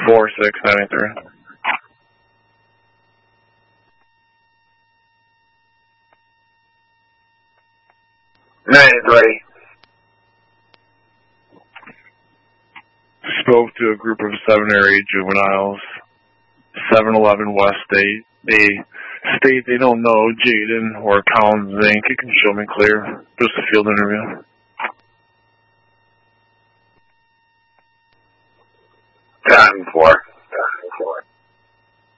4693. 93. Spoke to a group of 7 or 8 juveniles. 711 West State. They state they don't know Jaden or Collins Zink. You can show me clear. Just a field interview. Cotton 4.